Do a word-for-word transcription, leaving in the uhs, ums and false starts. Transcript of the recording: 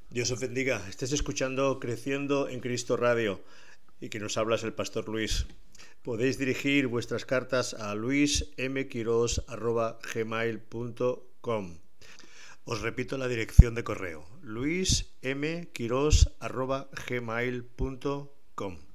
Dios os bendiga. Estés escuchando Creciendo en Cristo Radio y que nos hablas el Pastor Luis. Podéis dirigir vuestras cartas a luis m quiros arroba gmail punto com. Os repito la dirección de correo: luis m quiros arroba gmail punto com.